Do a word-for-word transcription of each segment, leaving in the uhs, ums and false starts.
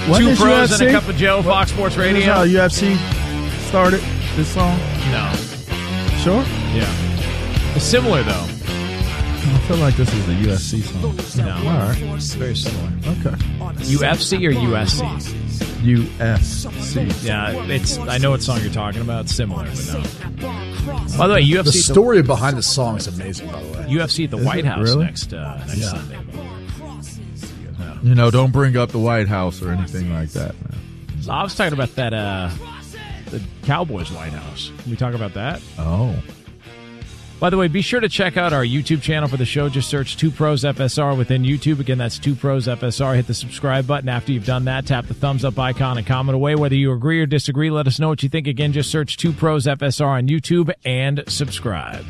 Two this pros U F C? and a cup of Joe, Fox Sports Radio. This is how U F C started this song? No. Sure? Yeah. It's similar, though. I feel like this is a U F C song. No. All right. It's very similar. Okay. U F C or U S C? U F C. Yeah, it's. I know what song you're talking about. It's similar, but no. By the way, U F C. The story behind the song is amazing, by the way. U F C at the Is White it House really? next uh, next Yeah. Sunday. You know, don't bring up the White House or anything like that, man. So I was talking about that, uh, the Cowboys White House. Can we talk about that? Oh. By the way, be sure to check out our YouTube channel for the show. Just search Two Pros F S R within YouTube. Again, that's Two Pros F S R. Hit the subscribe button. After you've done that, tap the thumbs up icon and comment away. Whether you agree or disagree, let us know what you think. Again, just search Two Pros F S R on YouTube and subscribe.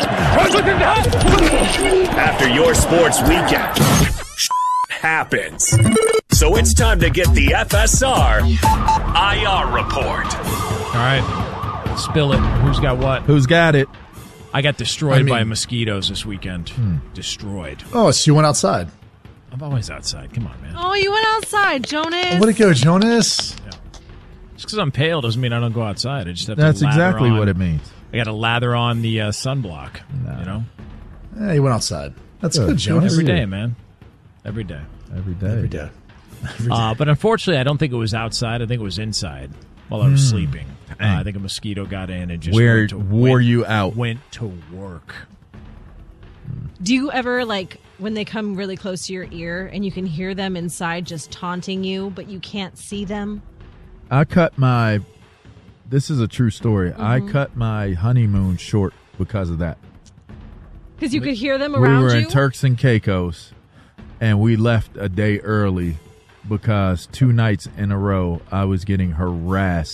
After your sports weekend, happens. So it's time to get the F S R I R report. All right, spill it. Who's got what? Who's got it? I got destroyed I mean- by mosquitoes this weekend. Destroyed. Oh, so you went outside. I'm always outside. Come on, man. Oh, you went outside, Jonas. Where'd it go, Jonas? Just because I'm pale doesn't mean I don't go outside. I just have That's to lather exactly on- what it means. I got to lather on the uh, sunblock. You know, Yeah, you went outside. That's Good. good, Jonas. every day, man. Every day. Every day. Every day. Uh, but unfortunately, I don't think it was outside. I think it was inside while I was Hmm. sleeping. Uh, I think a mosquito got in and just Where went to, wore went, you out? went to work. Do you ever, like, when they come really close to your ear and you can hear them inside just taunting you, but you can't see them? I cut my. This is a true story. I Mm-hmm. cut my honeymoon short because of that. Because you could hear them We around were you? in Turks and Caicos, and we left a day early because two nights in a row I was getting harassed